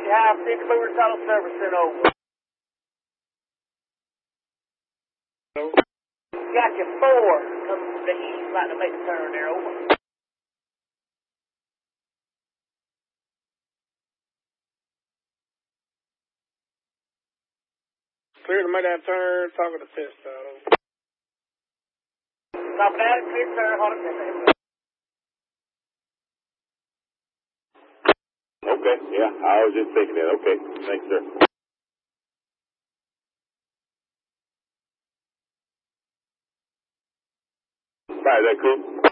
Half 6 Boomer Tunnel service sent over. Got you 4. Come to the east, like to make a turn there, over. Clear to make that turn, talking to fence over. Copy that, clear turn, hold it. Okay, yeah, I was just thinking that. Okay, thanks, sir. Right, is that cool?